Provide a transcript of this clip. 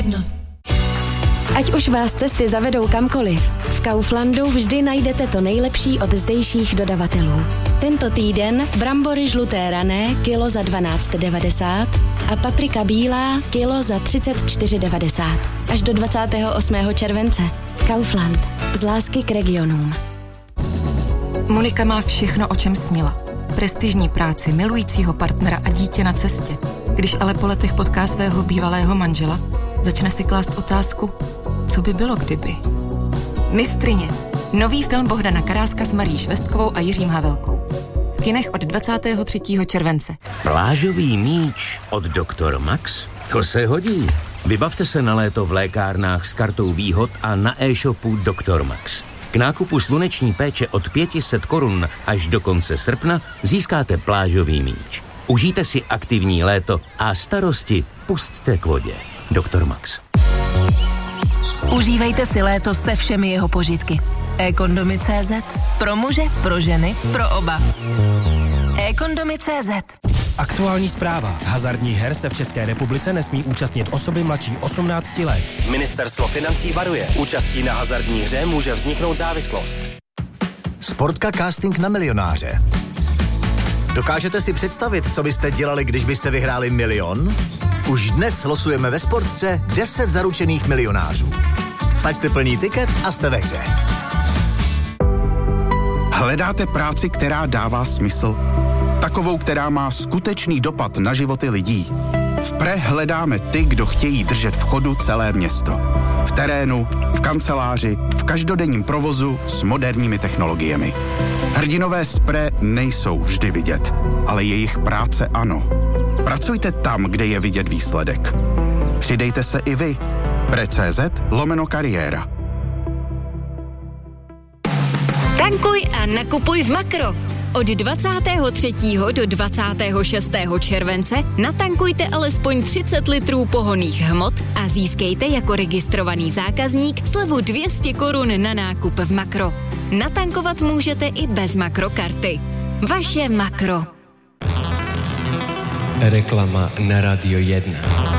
Ať už vás cesty zavedou kamkoliv, v Kauflandu vždy najdete to nejlepší od zdejších dodavatelů. Tento týden brambory žluté rané kilo za 12,90 a paprika bílá kilo za 34,90. Až do 28. července. Kaufland. Z lásky k regionům. Monika má všechno, o čem snila. Prestižní práci, milujícího partnera a dítě na cestě. Když ale po letech potká svého bývalého manžela, začne si klást otázku, co by bylo kdyby. Mistryně. Nový film Bohdana Karáska s Marí Švestkovou a Jiřím Havelkou. V kinech od 23. července. Plážový míč od Dr. Max? To se hodí. Vybavte se na léto v lékárnách s kartou výhod a na e-shopu Dr. Max. K nákupu sluneční péče od 500 korun až do konce srpna získáte plážový míč. Užijte si aktivní léto a starosti pusťte k vodě. Dr. Max. Užívejte si léto se všemi jeho požitky. eKondomy.cz. Pro muže, pro ženy, pro oba. eKondomy.cz. Aktuální zpráva. Hazardních her se v České republice nesmí účastnit osoby mladší 18 let. Ministerstvo financí varuje. Účastí na hazardní hře může vzniknout závislost. Sportka casting na milionáře. Dokážete si představit, co byste dělali, když byste vyhráli 1 000 000? Už dnes losujeme ve Sportce 10 zaručených milionářů. Vsaďte plný tiket a jste ve hře. Hledáte práci, která dává smysl? Takovou, která má skutečný dopad na životy lidí. V PRE hledáme ty, kdo chtějí držet v chodu celé město. V terénu, v kanceláři, v každodenním provozu s moderními technologiemi. Hrdinové z PRE nejsou vždy vidět, ale jejich práce ano. Pracujte tam, kde je vidět výsledek. Přidejte se i vy. PRE.cz/kariéra. Tankuj a nakupuj v Makro. Od 23. do 26. července natankujte alespoň 30 litrů pohonných hmot a získejte jako registrovaný zákazník slevu 200 korun na nákup v Makro. Natankovat můžete i bez Makrokarty. Vaše Makro. Reklama na Radio 1.